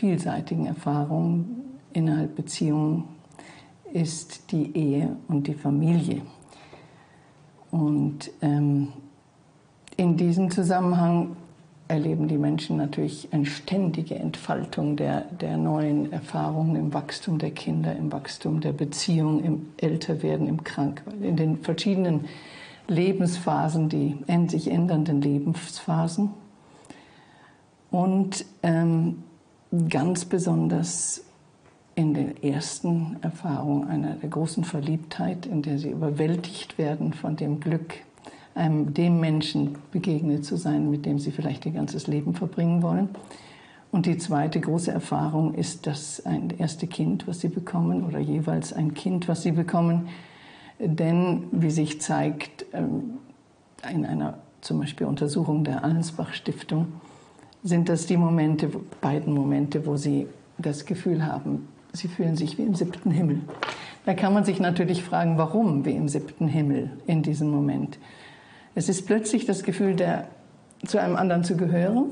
vielseitigen Erfahrung innerhalb Beziehungen ist die Ehe und die Familie. Und in diesem Zusammenhang erleben die Menschen natürlich eine ständige Entfaltung der neuen Erfahrungen im Wachstum der Kinder, im Wachstum der Beziehung, im Älterwerden, im Krankwerden, in den verschiedenen Lebensphasen, die sich ändernden Lebensphasen. Und ganz besonders in der ersten Erfahrung einer der großen Verliebtheit, in der sie überwältigt werden von dem Glück, dem Menschen begegnet zu sein, mit dem sie vielleicht ihr ganzes Leben verbringen wollen. Und die zweite große Erfahrung ist das erste Kind, was sie bekommen, oder jeweils ein Kind, was sie bekommen. Denn, wie sich zeigt, in einer zum Beispiel Untersuchung der Allensbach-Stiftung, sind das die beiden Momente, wo sie das Gefühl haben, sie fühlen sich wie im 7. Himmel. Da kann man sich natürlich fragen, warum wie im 7. Himmel in diesem Moment. Es ist plötzlich das Gefühl, zu einem anderen zu gehören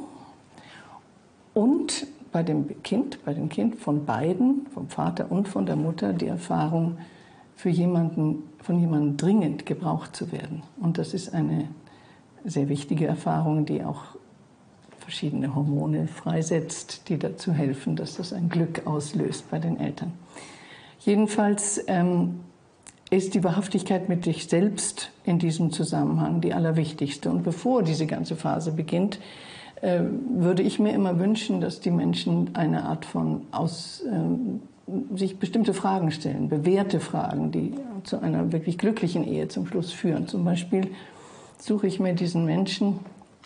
und bei dem Kind von beiden, vom Vater und von der Mutter, die Erfahrung, von jemandem dringend gebraucht zu werden. Und das ist eine sehr wichtige Erfahrung, die auch verschiedene Hormone freisetzt, die dazu helfen, dass das ein Glück auslöst bei den Eltern. Jedenfalls ist die Wahrhaftigkeit mit sich selbst in diesem Zusammenhang die allerwichtigste. Und bevor diese ganze Phase beginnt, würde ich mir immer wünschen, dass die Menschen eine Art von sich bestimmte Fragen stellen, bewährte Fragen, die zu einer wirklich glücklichen Ehe zum Schluss führen. Zum Beispiel suche ich mir diesen Menschen,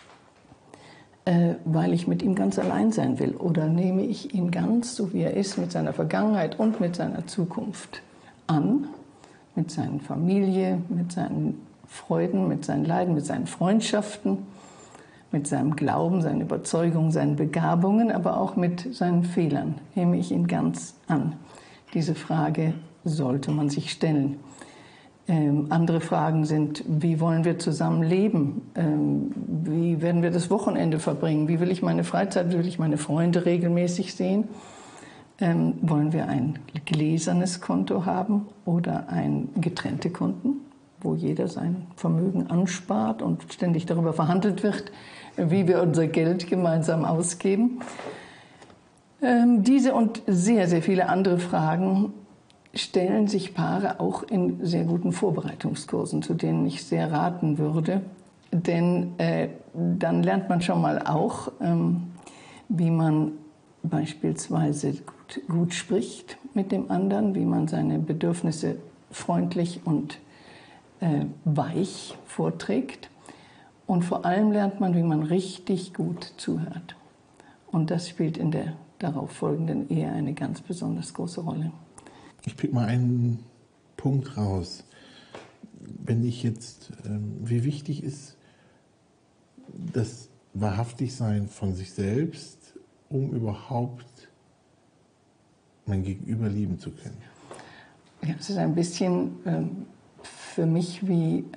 weil ich mit ihm ganz allein sein will, oder nehme ich ihn ganz, so wie er ist, mit seiner Vergangenheit und mit seiner Zukunft an, mit seiner Familie, mit seinen Freuden, mit seinen Leiden, mit seinen Freundschaften, mit seinem Glauben, seinen Überzeugungen, seinen Begabungen, aber auch mit seinen Fehlern. Nehme ich ihn ganz an. Diese Frage sollte man sich stellen. Andere Fragen sind, wie wollen wir zusammen leben? Wie werden wir das Wochenende verbringen? Wie will ich meine Freizeit, wie will ich meine Freunde regelmäßig sehen? Wollen wir ein gläsernes Konto haben oder ein getrennte Konten, wo jeder sein Vermögen anspart und ständig darüber verhandelt wird, wie wir unser Geld gemeinsam ausgeben? Diese und sehr, sehr viele andere Fragen stellen sich Paare auch in sehr guten Vorbereitungskursen, zu denen ich sehr raten würde. Denn dann lernt man schon mal auch, wie man beispielsweise gut spricht mit dem anderen, wie man seine Bedürfnisse freundlich und weich vorträgt. Und vor allem lernt man, wie man richtig gut zuhört. Und das spielt in der darauf folgenden Ehe eine ganz besonders große Rolle. Ich pick mal einen Punkt raus. Wenn ich jetzt, wie wichtig ist das Wahrhaftigsein von sich selbst, um überhaupt mein Gegenüber lieben zu können? Ja, es ist ein bisschen für mich wie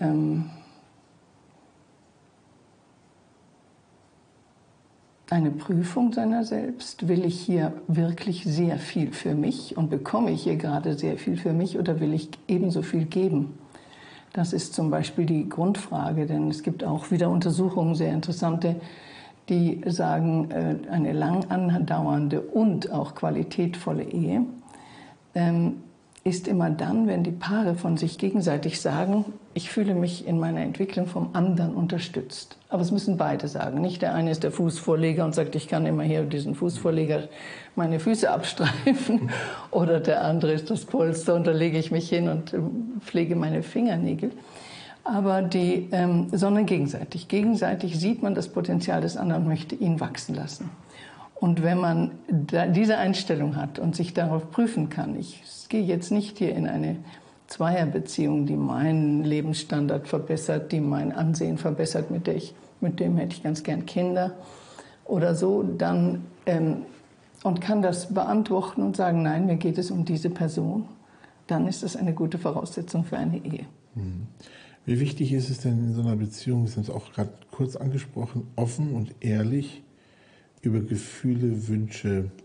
eine Prüfung seiner selbst. Will ich hier wirklich sehr viel für mich und bekomme ich hier gerade sehr viel für mich, oder will ich ebenso viel geben? Das ist zum Beispiel die Grundfrage, denn es gibt auch wieder Untersuchungen, sehr interessante, die sagen, eine lang andauernde und auch qualitätvolle Ehe ist immer dann, wenn die Paare von sich gegenseitig sagen, ich fühle mich in meiner Entwicklung vom anderen unterstützt. Aber es müssen beide sagen. Nicht der eine ist der Fußvorleger und sagt, ich kann immer hier diesen Fußvorleger meine Füße abstreifen. Oder der andere ist das Polster und da lege ich mich hin und pflege meine Fingernägel. Aber sondern gegenseitig. Gegenseitig sieht man das Potenzial des anderen und möchte ihn wachsen lassen. Und wenn man diese Einstellung hat und sich darauf prüfen kann, ich gehe jetzt nicht hier in eine Zweierbeziehung, die meinen Lebensstandard verbessert, die mein Ansehen verbessert, mit dem hätte ich ganz gern Kinder oder so, dann und kann das beantworten und sagen, nein, mir geht es um diese Person, dann ist das eine gute Voraussetzung für eine Ehe. Wie wichtig ist es denn in so einer Beziehung, wir haben es auch gerade kurz angesprochen, offen und ehrlich über Gefühle, Wünsche